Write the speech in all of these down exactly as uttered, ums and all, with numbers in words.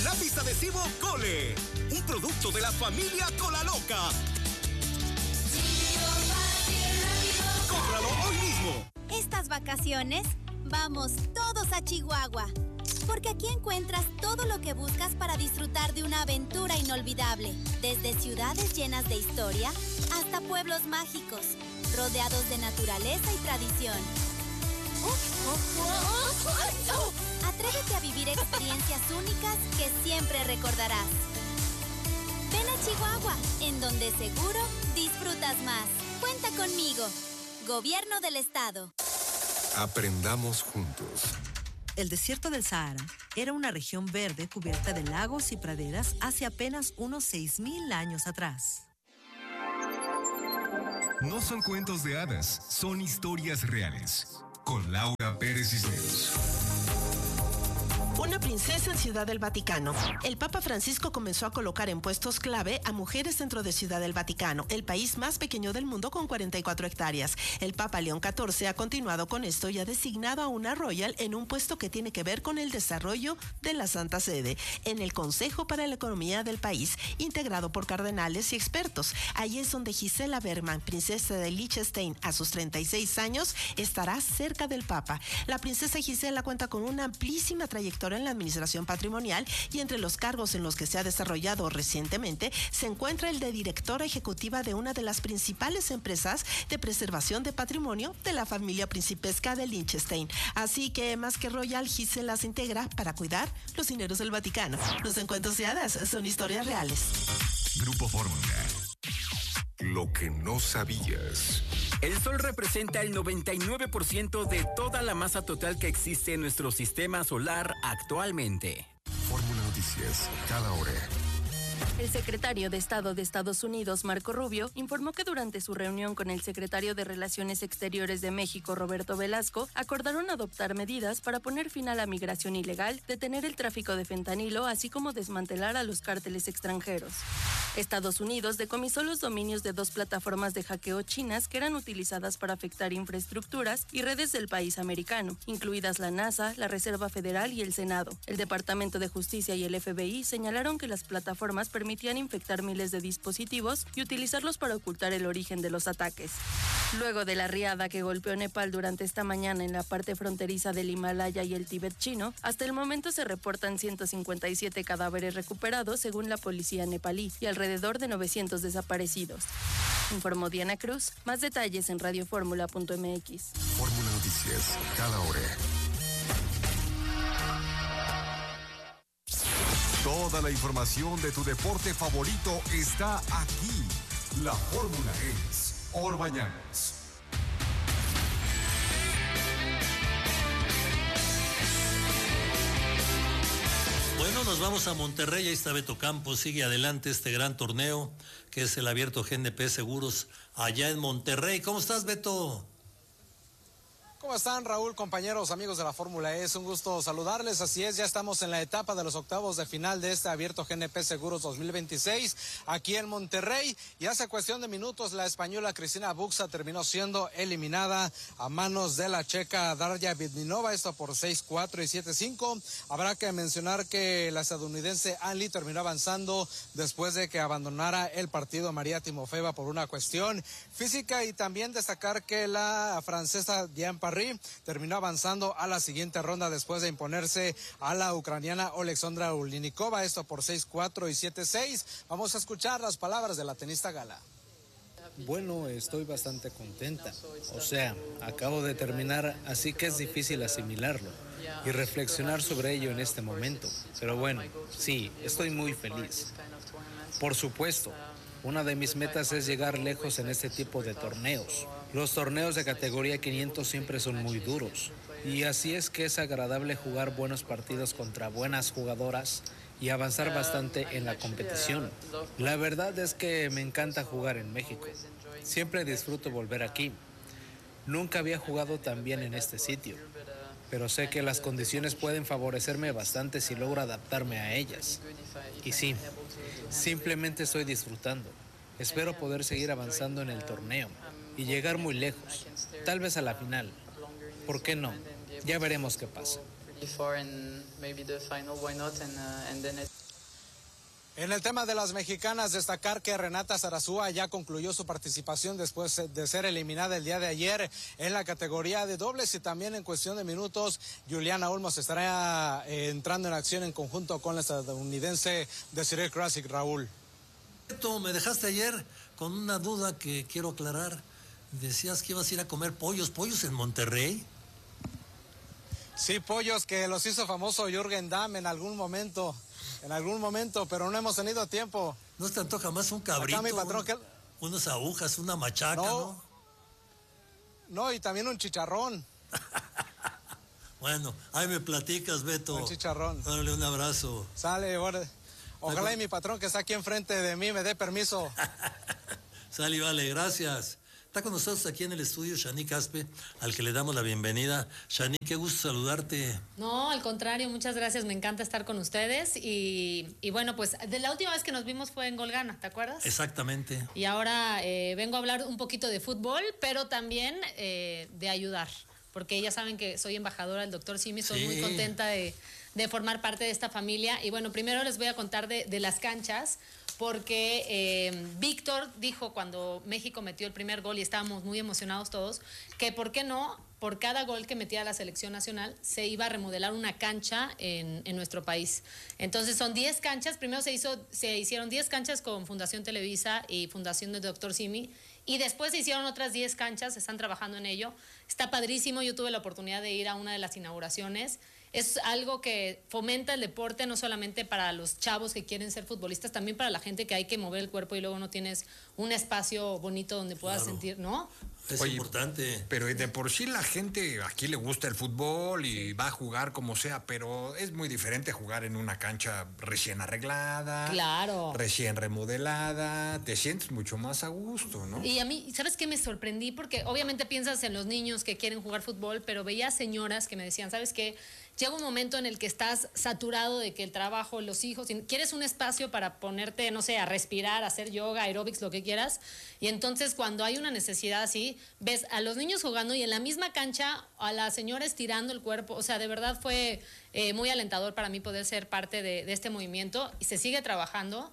lápiz adhesivo Cole, un producto de la familia Cola Loca. ¡Cómpralo hoy mismo! Estas vacaciones, vamos todos a Chihuahua. Porque aquí encuentras todo lo que buscas para disfrutar de una aventura inolvidable. Desde ciudades llenas de historia hasta pueblos mágicos, rodeados de naturaleza y tradición. Atrévete a vivir experiencias únicas que siempre recordarás. Ven a Chihuahua, en donde seguro disfrutas más. Cuenta conmigo. Gobierno del Estado. Aprendamos juntos. El desierto del Sahara era una región verde cubierta de lagos y praderas hace apenas unos seis mil años atrás. No son cuentos de hadas, son historias reales. Con Laura Pérez Cisneros. Una princesa en Ciudad del Vaticano. El Papa Francisco comenzó a colocar en puestos clave a mujeres dentro de Ciudad del Vaticano, el país más pequeño del mundo con cuarenta y cuatro hectáreas. El Papa León catorce ha continuado con esto y ha designado a una royal en un puesto que tiene que ver con el desarrollo de la Santa Sede, en el Consejo para la Economía del país, integrado por cardenales y expertos. Ahí es donde Gisela Bergman, princesa de Liechtenstein, a sus treinta y seis años, estará cerca del Papa. La princesa Gisela cuenta con una amplísima trayectoria en la administración patrimonial y entre los cargos en los que se ha desarrollado recientemente se encuentra el de directora ejecutiva de una de las principales empresas de preservación de patrimonio de la familia principesca de Liechtenstein. Así que más que royal, Gisela se integra para cuidar los dineros del Vaticano. Los encuentros de hadas son historias reales. Grupo Fórmula. Lo que no sabías. El Sol representa el noventa y nueve por ciento de toda la masa total que existe en nuestro sistema solar actualmente. Fórmula Noticias, cada hora. El secretario de Estado de Estados Unidos, Marco Rubio, informó que durante su reunión con el secretario de Relaciones Exteriores de México, Roberto Velasco, acordaron adoptar medidas para poner fin a la migración ilegal, detener el tráfico de fentanilo, así como desmantelar a los cárteles extranjeros. Estados Unidos decomisó los dominios de dos plataformas de hackeo chinas que eran utilizadas para afectar infraestructuras y redes del país americano, incluidas la NASA, la Reserva Federal y el Senado. El Departamento de Justicia y el F B I señalaron que las plataformas permitían infectar miles de dispositivos y utilizarlos para ocultar el origen de los ataques. Luego de la riada que golpeó Nepal durante esta mañana en la parte fronteriza del Himalaya y el Tíbet chino, hasta el momento se reportan ciento cincuenta y siete cadáveres recuperados según la policía nepalí y alrededor de novecientos desaparecidos. Informó Diana Cruz. Más detalles en radioformula punto m x. Fórmula Noticias, cada hora. Toda la información de tu deporte favorito está aquí. La fórmula es Orbañanos. Bueno, nos vamos a Monterrey. Ahí está Beto Campos. Sigue adelante este gran torneo que es el Abierto G N P Seguros allá en Monterrey. ¿Cómo estás, Beto? ¿Cómo están, Raúl, compañeros, amigos de la Fórmula E? Es un gusto saludarles. Así es, ya estamos en la etapa de los octavos de final de este Abierto G N P Seguros dos mil veintiséis aquí en Monterrey. Y hace cuestión de minutos la española Cristina Buxa terminó siendo eliminada a manos de la checa Darya Vidminova, esto por seis cuatro y siete cinco. Habrá que mencionar que la estadounidense Ann Lee terminó avanzando después de que abandonara el partido María Timofeeva por una cuestión física, y también destacar que la francesa Diane Parry terminó avanzando a la siguiente ronda después de imponerse a la ucraniana Oleksandra Ulinikova, esto por seis cuatro y siete seis. Vamos a escuchar las palabras de la tenista gala. Bueno, estoy bastante contenta. O sea, acabo de terminar, así que es difícil asimilarlo y reflexionar sobre ello en este momento. Pero bueno, sí, estoy muy feliz. Por supuesto, una de mis metas es llegar lejos en este tipo de torneos. Los torneos de categoría quinientos siempre son muy duros, y así es que es agradable jugar buenos partidos contra buenas jugadoras y avanzar bastante en la competición. La verdad es que me encanta jugar en México. Siempre disfruto volver aquí. Nunca había jugado tan bien en este sitio, pero sé que las condiciones pueden favorecerme bastante si logro adaptarme a ellas. Y sí, simplemente estoy disfrutando. Espero poder seguir avanzando en el torneo y llegar muy lejos, tal vez a la final. ¿Por qué no? Ya veremos qué pasa. En el tema de las mexicanas, destacar que Renata Zarazúa ya concluyó su participación después de ser eliminada el día de ayer en la categoría de dobles, y también en cuestión de minutos Juliana Olmos estará eh, entrando en acción en conjunto con la estadounidense Desiree Krasic. Raúl. Me dejaste ayer con una duda que quiero aclarar. Decías que ibas a ir a comer pollos, pollos en Monterrey. Sí, pollos que los hizo famoso Jürgen Damm en algún momento. En algún momento, pero no hemos tenido tiempo. ¿No te antoja más un cabrito? Acá mi patrón, un, que... unas agujas, una machaca, no, ¿no? No, y también un chicharrón. Bueno, ahí me platicas, Beto. Un chicharrón. Dale un abrazo. Sale, bueno. Ojalá y mi patrón que está aquí enfrente de mí me dé permiso. Sale, vale, gracias. Está con nosotros aquí en el estudio Shanique Aspe, al que le damos la bienvenida. Shanique, qué gusto saludarte. No, al contrario, muchas gracias, me encanta estar con ustedes. Y, y bueno, pues de la última vez que nos vimos fue en Golgana, ¿te acuerdas? Exactamente. Y ahora eh, vengo a hablar un poquito de fútbol, pero también eh, de ayudar, porque ya saben que soy embajadora del doctor Simi, estoy sí. muy contenta de, de formar parte de esta familia. Y bueno, primero les voy a contar de, de las canchas, porque eh, Víctor dijo cuando México metió el primer gol y estábamos muy emocionados todos, que por qué no, por cada gol que metía la selección nacional, se iba a remodelar una cancha en, en nuestro país. Entonces son diez canchas, primero se, hizo, se hicieron diez canchas con Fundación Televisa y Fundación del doctor Simi, y después se hicieron otras diez canchas, están trabajando en ello. Está padrísimo, yo tuve la oportunidad de ir a una de las inauguraciones. Es algo que fomenta el deporte no solamente para los chavos que quieren ser futbolistas, también para la gente que hay que mover el cuerpo y luego no tienes un espacio bonito donde puedas claro. sentir, ¿no? Es Oye, importante. Pero de por sí la gente aquí le gusta el fútbol y va a jugar como sea, pero es muy diferente jugar en una cancha recién arreglada, claro, recién remodelada, te sientes mucho más a gusto, ¿no? Y a mí, ¿sabes qué me sorprendí? Porque obviamente piensas en los niños que quieren jugar fútbol, pero veía señoras que me decían, ¿sabes qué? Llega un momento en el que estás saturado de que el trabajo, los hijos, quieres un espacio para ponerte, no sé, a respirar, a hacer yoga, aeróbics, lo que quieras, y entonces cuando hay una necesidad así, ves a los niños jugando y en la misma cancha a la señora estirando el cuerpo. O sea, de verdad fue eh, muy alentador para mí poder ser parte de, de este movimiento, y se sigue trabajando.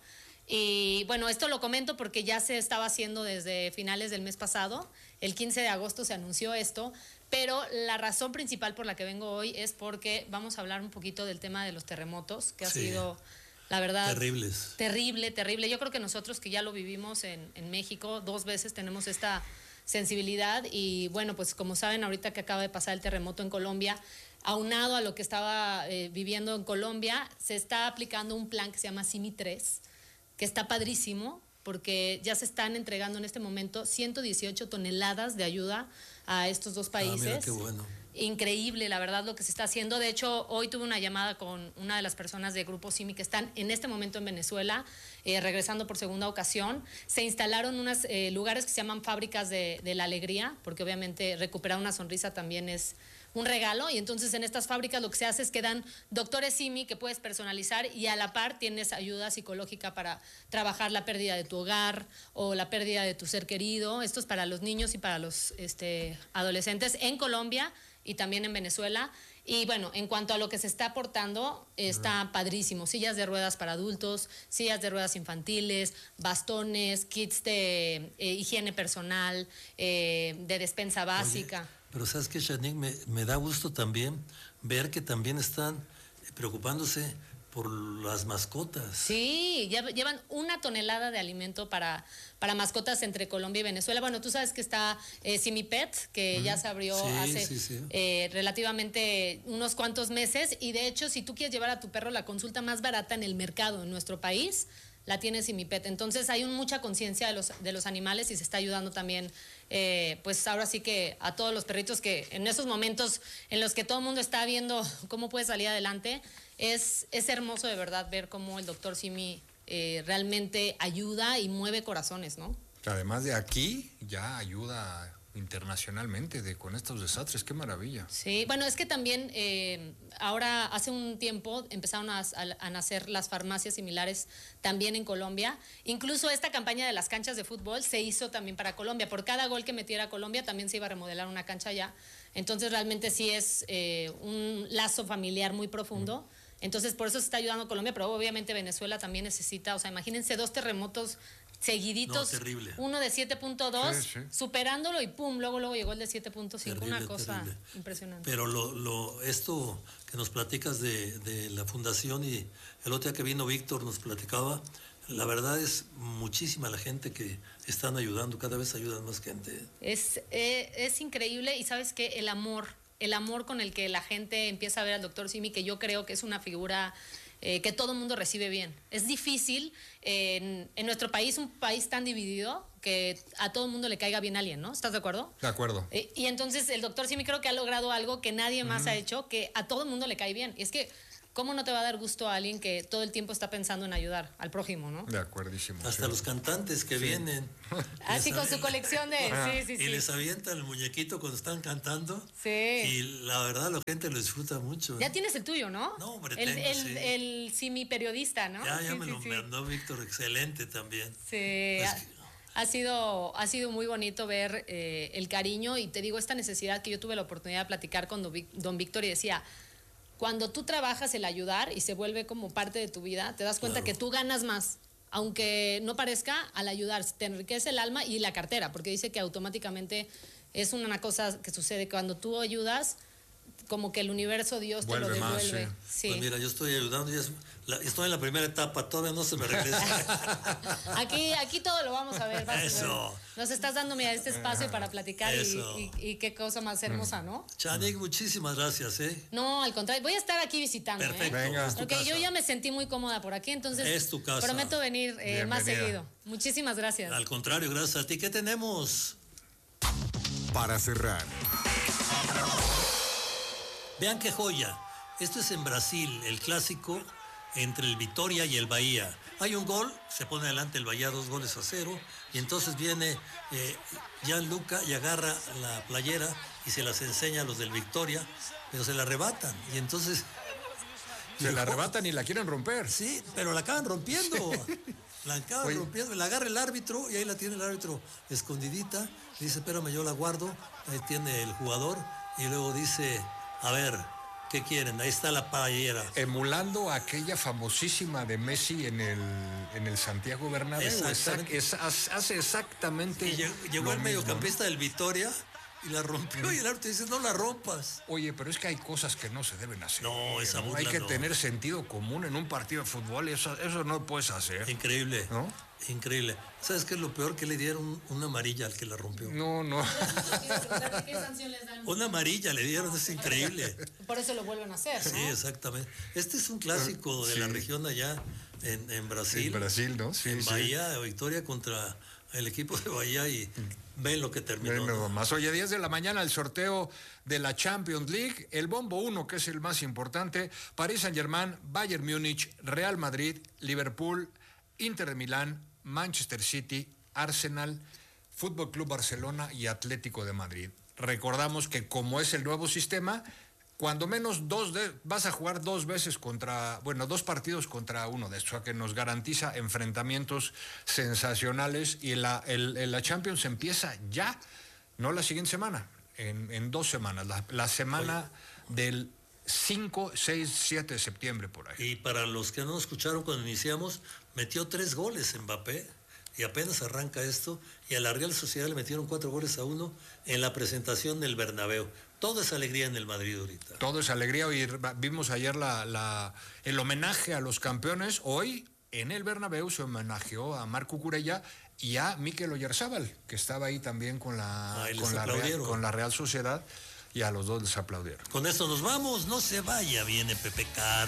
Y bueno, esto lo comento porque ya se estaba haciendo desde finales del mes pasado. El quince de agosto se anunció esto, pero la razón principal por la que vengo hoy es porque vamos a hablar un poquito del tema de los terremotos, que ha sí. sido, la verdad, terribles. Terrible, terrible. Yo creo que nosotros que ya lo vivimos en, en México dos veces tenemos esta sensibilidad. Y bueno, pues como saben, ahorita que acaba de pasar el terremoto en Colombia, aunado a lo que estaba eh, viviendo en Colombia, se está aplicando un plan que se llama Simi tres, que está padrísimo, porque ya se están entregando en este momento ciento dieciocho toneladas de ayuda a estos dos países. Ah, mira, qué bueno. Increíble, la verdad, lo que se está haciendo. De hecho, hoy tuve una llamada con una de las personas de Grupo Simi que están en este momento en Venezuela, eh, regresando por segunda ocasión. Se instalaron unos eh, lugares que se llaman fábricas de, de la alegría, porque obviamente recuperar una sonrisa también es un regalo, y entonces en estas fábricas lo que se hace es que dan doctores Simi que puedes personalizar, y a la par tienes ayuda psicológica para trabajar la pérdida de tu hogar o la pérdida de tu ser querido. Esto es para los niños y para los este, adolescentes en Colombia y también en Venezuela. Y bueno, en cuanto a lo que se está aportando, está padrísimo. Sillas de ruedas para adultos, sillas de ruedas infantiles, bastones, kits de eh, higiene personal, eh, de despensa básica. Oye, pero ¿sabes qué, Shanique? Me, me da gusto también ver que también están preocupándose por las mascotas. Sí, ya llevan una tonelada de alimento para, para mascotas entre Colombia y Venezuela. Bueno, tú sabes que está eh, Simi Pet, que mm. ya se abrió sí, hace sí, sí. Eh, relativamente unos cuantos meses, y de hecho, si tú quieres llevar a tu perro, la consulta más barata en el mercado en nuestro país la tiene Simi Pet. Entonces hay un, mucha conciencia de los, de los animales, y se está ayudando también, eh, pues ahora sí que a todos los perritos que en esos momentos en los que todo el mundo está viendo cómo puede salir adelante. Es, es hermoso de verdad ver cómo el doctor Simi eh, realmente ayuda y mueve corazones, ¿no? Además de aquí, ya ayuda internacionalmente de, con estos desastres, qué maravilla. Sí, bueno, es que también eh, ahora hace un tiempo empezaron a, a, a nacer las farmacias similares también en Colombia. Incluso esta campaña de las canchas de fútbol se hizo también para Colombia. Por cada gol que metiera Colombia también se iba a remodelar una cancha allá. Entonces realmente sí es eh, un lazo familiar muy profundo. Entonces por eso se está ayudando a Colombia, pero obviamente Venezuela también necesita, o sea, imagínense dos terremotos seguiditos, no, terrible. Uno de siete punto dos, sí, sí. superándolo y pum, luego luego llegó el de siete punto cinco, una cosa terrible. Impresionante. Pero lo, lo, esto que nos platicas de, de la fundación, y el otro día que vino Víctor nos platicaba, la verdad es muchísima la gente que están ayudando, cada vez ayudan más gente. Es, eh, es increíble, y sabes que el amor, el amor con el que la gente empieza a ver al doctor Simi, que yo creo que es una figura eh, que todo el mundo recibe bien. Es difícil eh, en, en nuestro país, un país tan dividido, que a todo el mundo le caiga bien alguien, ¿no? ¿Estás de acuerdo? De acuerdo. Eh, y entonces el doctor Simi creo que ha logrado algo que nadie más uh-huh. ha hecho, que a todo el mundo le cae bien. Y es que ¿cómo no te va a dar gusto a alguien que todo el tiempo está pensando en ayudar al prójimo, no? De acuerdísimo. Hasta sí. los cantantes que sí. vienen. Así con su colección de... Ah. Sí, sí, y sí. les avientan el muñequito cuando están cantando. Sí. Y la verdad la gente lo disfruta mucho. Ya ¿eh? Tienes el tuyo, ¿no? No, hombre, el, tengo, el, sí. el Simi periodista, ¿no? Ya, ya sí, me sí, lo sí. mandó Víctor, excelente también. Sí. Es ha, que... ha, sido, ha sido muy bonito ver eh, el cariño, y te digo, esta necesidad que yo tuve la oportunidad de platicar con don Víctor, y decía... Cuando tú trabajas el ayudar y se vuelve como parte de tu vida, te das cuenta claro. que tú ganas más, aunque no parezca, al ayudar. Te enriquece el alma y la cartera, porque dice que automáticamente es una cosa que sucede. Cuando tú ayudas, como que el universo, Dios vuelve te lo devuelve. Más, sí. Sí. Pues mira, yo estoy ayudando, y es, la, estoy en la primera etapa, todavía no se me regresa. aquí, aquí todo lo vamos a ver. Eso. A ver. Nos estás dando, mira, este espacio para platicar, y, y, y qué cosa más hermosa, ¿no? Chanik, muchísimas gracias, ¿eh? No, al contrario, voy a estar aquí visitando. Perfecto. ¿eh? Venga. Porque okay, yo ya me sentí muy cómoda por aquí, entonces es tu casa. Prometo venir eh, más seguido. Muchísimas gracias. Al contrario, gracias a ti. ¿Qué tenemos? Para cerrar. Vean qué joya. Esto es en Brasil, el clásico entre el Vitória y el Bahía. Hay un gol, se pone adelante el Bahía dos goles a cero, y entonces viene eh, Gianluca y agarra la playera y se las enseña a los del Vitória, pero se la arrebatan, y entonces... Se la arrebatan y la quieren romper. Sí, pero la acaban rompiendo. La acaban Oye. rompiendo, la agarra el árbitro, y ahí la tiene el árbitro escondidita, dice, espérame, yo la guardo, ahí tiene el jugador, y luego dice, a ver... ¿Qué quieren? Ahí está la playera. Emulando aquella famosísima de Messi en el, en el Santiago Bernabéu. Exactamente. Es, hace exactamente. Y llegó, llegó el mediocampista, ¿no?, del Vitória y la rompió, y el árbitro dice, no la rompas. Oye, pero es que hay cosas que no se deben hacer. No, esa ¿no? burla Hay que no. tener sentido común en un partido de fútbol, eso, eso no lo puedes hacer. Increíble, ¿no? Increíble. ¿Sabes qué es lo peor? Que le dieron una amarilla al que la rompió. No, no. ¿Qué sanción les dan? Una amarilla le dieron, es increíble. Por eso lo vuelven a hacer, ¿no? Sí, exactamente. Este es un clásico de sí. la región allá en, en Brasil. En Brasil, ¿no? Sí, en sí. Bahía, Victoria contra el equipo de Bahía, y ven lo que terminó. Bueno, ¿no? Más hoy a diez de la mañana el sorteo de la Champions League, el bombo uno, que es el más importante, Paris Saint-Germain, Bayern Múnich, Real Madrid, Liverpool, Inter de Milán, Manchester City, Arsenal, Fútbol Club Barcelona y Atlético de Madrid. Recordamos que como es el nuevo sistema, cuando menos dos de, vas a jugar dos veces contra, bueno, dos partidos contra uno de estos, o sea que nos garantiza enfrentamientos sensacionales, y la, el, la Champions empieza ya, no la siguiente semana, en, en dos semanas, la, la semana Oye. del cinco, seis, siete de septiembre por ahí. Y para los que no escucharon cuando iniciamos, metió tres goles Mbappé, y apenas arranca esto, y a la Real Sociedad le metieron cuatro goles a uno en la presentación del Bernabéu. Todo es alegría en el Madrid ahorita. Todo es alegría. Hoy vimos ayer la, la, el homenaje a los campeones. Hoy en el Bernabéu se homenajeó a Marc Cucurella y a Mikel Oyarzabal, que estaba ahí también con la, con la, Real, con la Real Sociedad, y a los dos les aplaudieron. Con esto nos vamos, no se vaya, viene Pepe Car.